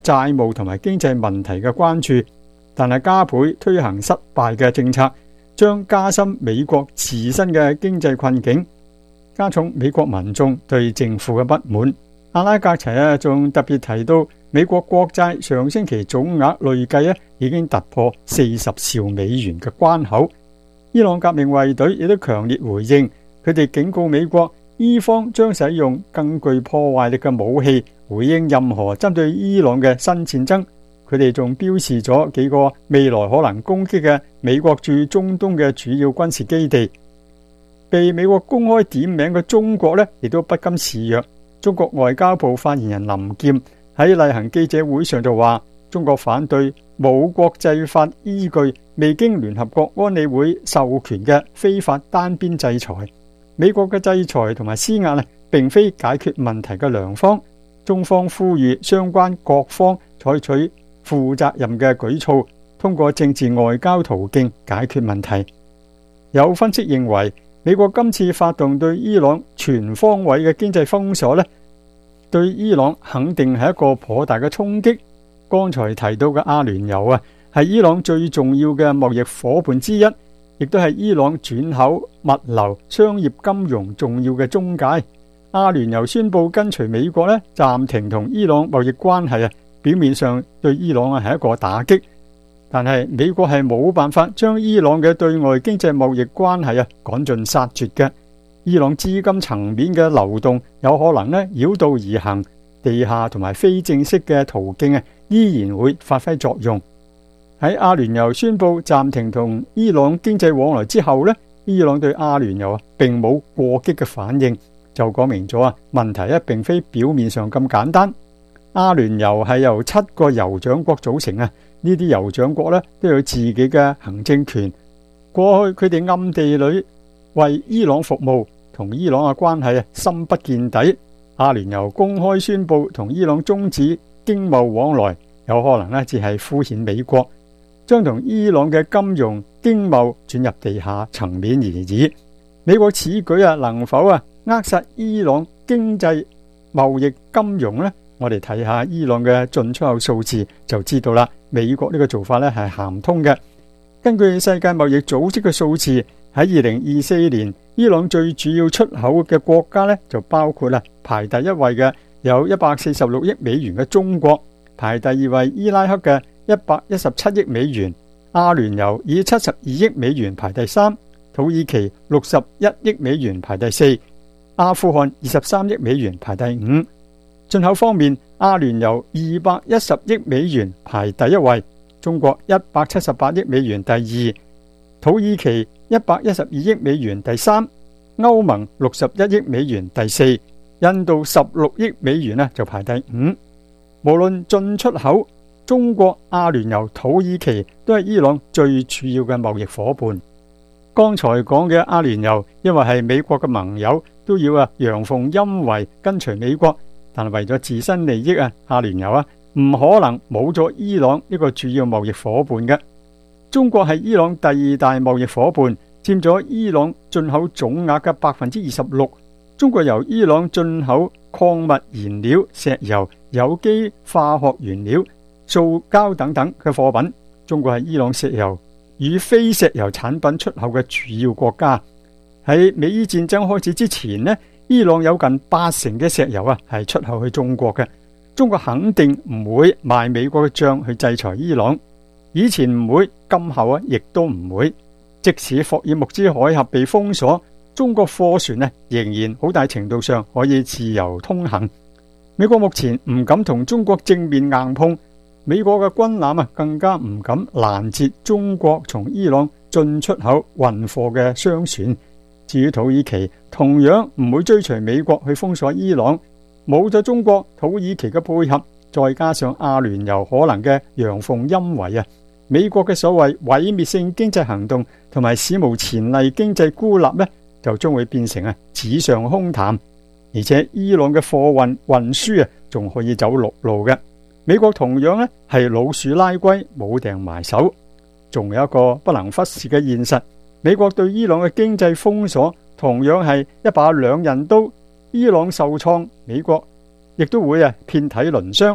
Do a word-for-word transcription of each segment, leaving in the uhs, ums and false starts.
債務同埋經濟問題嘅關注，但係加倍推行失敗嘅政策，將加深美國自身嘅經濟困境，加重美國民眾對政府嘅不滿。阿拉格齊啊，仲特別提到美國國債上星期總額累計啊已經突破四十兆美元嘅關口。伊朗革命衛隊亦都強烈回應，佢哋警告美國，伊方將使用更具破壞力嘅武器回應任何針對伊朗嘅新戰爭。佢哋仲標示咗幾個未來可能攻擊嘅美國駐中東嘅主要軍事基地。被美國公開點名嘅中國呢，亦都不甘示弱。中國外交部發言人林劍喺例行記者會上就話，中國反對冇國際法依據、未經聯合國安理會授權嘅非法單邊制裁。美國嘅制裁同埋施壓呢，並非解決問題嘅良方。中方呼籲相關各方採取負責任嘅舉措，通過政治外交途徑解決問題。有分析認為，美國今次發動對伊朗全方位嘅經濟封鎖呢，對伊朗肯定係一個頗大嘅衝擊。剛才提到嘅阿聯酋啊，係伊朗最重要嘅貿易夥伴之一，亦都係伊朗轉口、物流、商業金融重要嘅中介。阿聯酋宣布跟隨美國呢，暫停同伊朗貿易關係啊，表面上對伊朗啊係一個打擊，但係美國係冇辦法將伊朗嘅對外經濟貿易關係啊趕盡殺絕嘅。伊朗資金層面嘅流動有可能呢繞道而行，地下同埋非正式嘅途徑啊依然會發揮作用。喺阿聯酋宣布暫停同伊朗經濟往來之後呢，伊朗對阿聯酋啊並冇過激嘅反應，就講明咗啊問題咧並非表面上咁簡單。阿聯酋係由七個酋長國組成啊，呢啲酋長國咧都有自己嘅行政權。過去佢哋暗地裏為伊朗服務，同伊朗嘅關係啊深不見底。阿聯酋公開宣布同伊朗終止經貿往來，有可能咧只係敷衍美國，將同伊朗嘅金融經貿轉入地下層面而已。美國此舉啊能否啊扼殺伊朗經濟貿易金融呢？我哋睇下伊朗嘅進出口數字就知道啦。美國呢個做法咧係行唔通嘅。根據世界貿易組織嘅數字，喺二零二四年，伊朗最主要出口嘅國家咧就包括啦排第一位嘅有一百四十六億美元嘅中國，排第二位伊拉克嘅一百一十七億美元，阿聯酋以七十二億美元排第三，土耳其六十一億美元排第四，阿富汗二十三億美元排第五。進口方面，阿聯酋二百一十億美元排第一位，中國一百七十八億美元第二，土耳其一百一十二億美元第三，歐盟六十一億美元第四，印度十六億美元呢就排第五。無論進出口，中國、阿聯酋、土耳其都係伊朗最主要嘅貿易夥伴。剛才講嘅阿聯酋，因為係美國嘅盟友，都要啊陽奉陰違跟隨美國。但係為咗自身利益啊，阿聯酋啊唔可能冇咗伊朗呢個主要貿易夥伴嘅。中國係伊朗第二大貿易夥伴，佔咗伊朗進口總額嘅百分之二十六。中國由伊朗進口礦物燃料、石油、有機化學原料、塑膠等等嘅貨品。中國係伊朗石油與非石油產品出口嘅主要國家。喺美伊戰爭開始之前呢，伊朗有近八成嘅石油啊係出口去中國嘅。中國肯定唔會賣美國嘅賬去制裁伊朗，以前唔會，今後啊亦都唔會。即使霍爾木茲海峽被封鎖，中國貨船呢仍然好大程度上可以自由通行。美國目前唔敢同中國正面硬碰，美國嘅軍艦啊更加唔敢攔截中國從伊朗進出口運貨嘅商船。至於土耳其，同樣唔會追隨美國去封鎖伊朗。冇咗中國、土耳其嘅配合，再加上阿聯酋可能嘅陽奉陰違啊，美國嘅所謂毀滅性經濟行動同埋史無前例經濟孤立呢，就將會變成啊紙上空談。而且伊朗嘅貨運運輸啊，仲可以走陸路嘅。美國同樣呢係老鼠拉龜，冇掟埋手。仲有一個不能忽視嘅現實，美國對伊朗嘅經濟封鎖同樣係一把兩刃刀。伊朗受創，美國亦都會啊遍體鱗傷。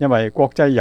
因為國際油